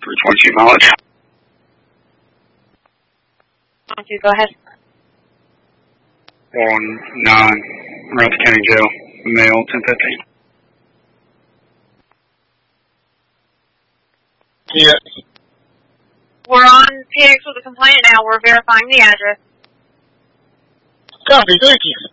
322 mileage. 22, go ahead. 19, Ramsey County Jail, male, 1015. Yes. We're on PX with a complaint now. We're verifying the address. Copy, thank you.